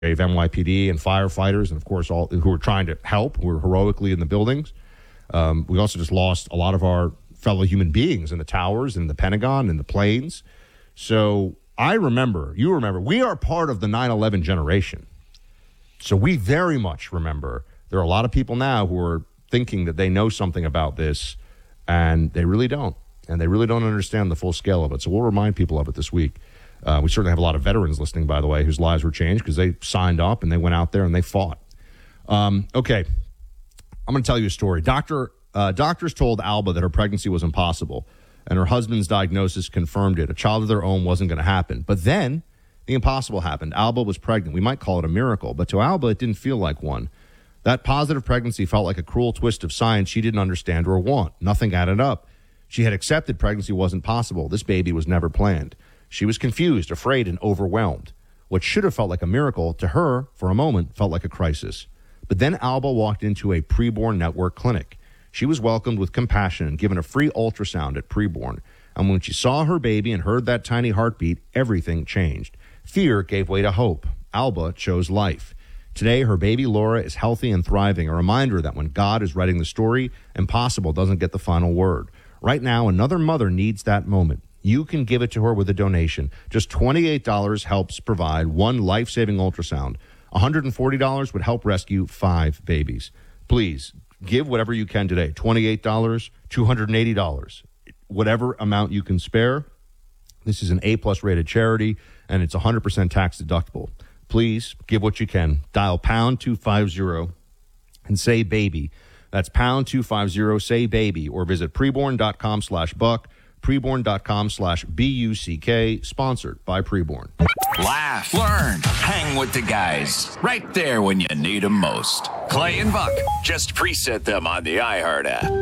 of NYPD and firefighters, and of course all who are trying to help, who are heroically in the buildings. We also just lost a lot of our fellow human beings in the towers, in the Pentagon, in the planes. So I remember, you remember, we are part of the 9/11 generation. So we very much remember. There are a lot of people now who are thinking that they know something about this, and they really don't. And they really don't understand the full scale of it. So we'll remind people of it this week. We certainly have a lot of veterans listening, by the way, whose lives were changed because they signed up and they went out there and they fought. Okay, I'm going to tell you a story. Doctors told Alba that her pregnancy was impossible, and her husband's diagnosis confirmed it. A child of their own wasn't going to happen. But then the impossible happened. Alba was pregnant. We might call it a miracle, but to Alba, it didn't feel like one. That positive pregnancy felt like a cruel twist of science she didn't understand or want. Nothing added up. She had accepted pregnancy wasn't possible. This baby was never planned. She was confused, afraid, and overwhelmed. What should have felt like a miracle, to her, for a moment, felt like a crisis. But then Alba walked into a preborn network clinic. She was welcomed with compassion and given a free ultrasound at preborn. And when she saw her baby and heard that tiny heartbeat, everything changed. Fear gave way to hope. Alba chose life. Today, her baby Laura is healthy and thriving, a reminder that when God is writing the story, impossible doesn't get the final word. Right now, another mother needs that moment. You can give it to her with a donation. Just $28 helps provide one life-saving ultrasound. $140 would help rescue 5 babies. Please, give whatever you can today. $28, $280, whatever amount you can spare. This is an A-plus rated charity, and it's 100% tax deductible. Please, give what you can. Dial pound 250 and say baby. That's pound 250, say baby, or visit preborn.com/buck. Preborn.com/BUCK, sponsored by Preborn. Laugh, learn, hang with the guys. Right there when you need them most. Clay and Buck. Just preset them on the iHeart app.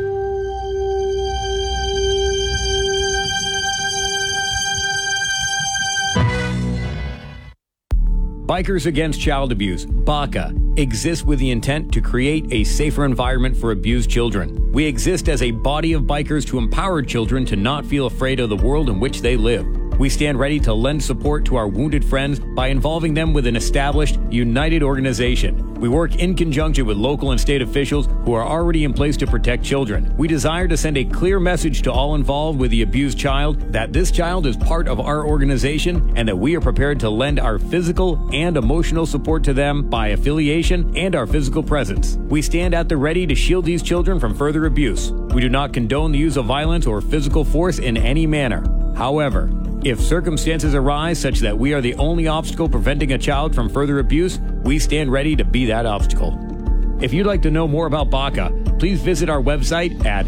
Bikers Against Child Abuse, BACA, exists with the intent to create a safer environment for abused children. We exist as a body of bikers to empower children to not feel afraid of the world in which they live. We stand ready to lend support to our wounded friends by involving them with an established, united organization. We work in conjunction with local and state officials who are already in place to protect children. We desire to send a clear message to all involved with the abused child that this child is part of our organization and that we are prepared to lend our physical and emotional support to them by affiliation and our physical presence. We stand at the ready to shield these children from further abuse. We do not condone the use of violence or physical force in any manner. However, if circumstances arise such that we are the only obstacle preventing a child from further abuse, we stand ready to be that obstacle. If you'd like to know more about BACA, please visit our website at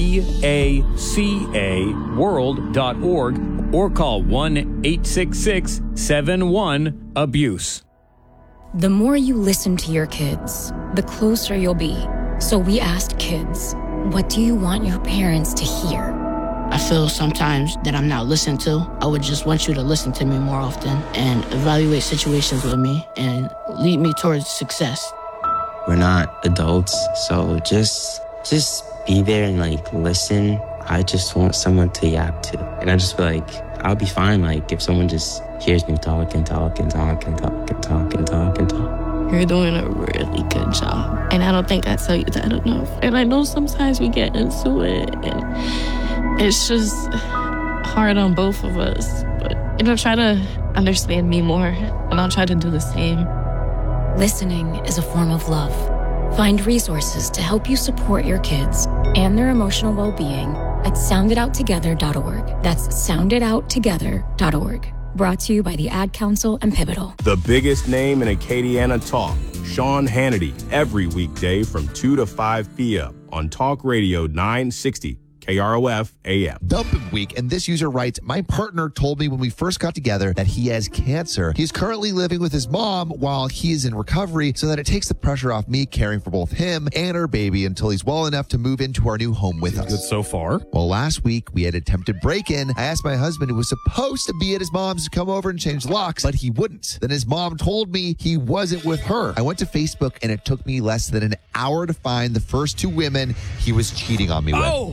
bacaworld.org or call 1-866-71-ABUSE. The more you listen to your kids, the closer you'll be. So we asked kids, what do you want your parents to hear? I feel sometimes that I'm not listened to. I would just want you to listen to me more often and evaluate situations with me and lead me towards success. We're not adults, so just be there and listen. I just want someone to yap to. And I just feel like I'll be fine if someone just hears me talk and talk and talk and talk and talk and talk and talk. You're doing a really good job. And I don't think I tell you that enough. And I know sometimes we get into it and it's just hard on both of us. But, try to understand me more, and I'll try to do the same. Listening is a form of love. Find resources to help you support your kids and their emotional well-being at sounditouttogether.org. That's sounditouttogether.org. Brought to you by the Ad Council and Pivotal. The biggest name in Acadiana talk, Sean Hannity, every weekday from 2 to 5 p.m. on Talk Radio 960. KROF AM. Dumping week, and this user writes, my partner told me when we first got together that he has cancer. He's currently living with his mom while he is in recovery so that it takes the pressure off me caring for both him and our baby until he's well enough to move into our new home with us. Good so far. Well, last week we had attempted break-in. I asked my husband, who was supposed to be at his mom's, to come over and change locks, but he wouldn't. Then his mom told me he wasn't with her. I went to Facebook, and it took me less than an hour to find the first 2 women he was cheating on me with. Oh, what else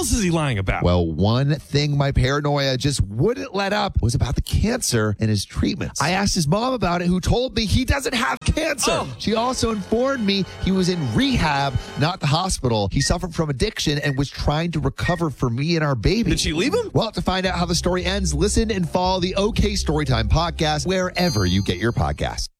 else is he lying about? Well, one thing my paranoia just wouldn't let up was about the cancer and his treatments. I asked his mom about it, who told me he doesn't have cancer. She also informed me he was in rehab, not the hospital. He suffered from addiction and was trying to recover for me and our baby. Did she leave him? Well, to find out how the story ends, listen and follow the OK Storytime podcast wherever you get your podcasts.